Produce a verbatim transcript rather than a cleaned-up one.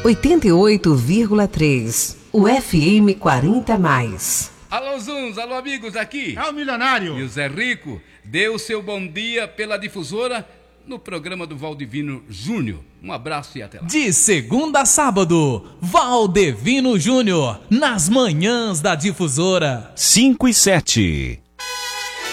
oitenta e oito vírgula três. O F M quarenta mais. Alô, Zuns, alô, amigos, aqui é o Milionário e o Zé Rico. Dê o seu bom dia pela difusora no programa do Valdivino Júnior. Um abraço e até lá. De segunda a sábado, Valdivino Júnior, nas manhãs da difusora. cinco e sete.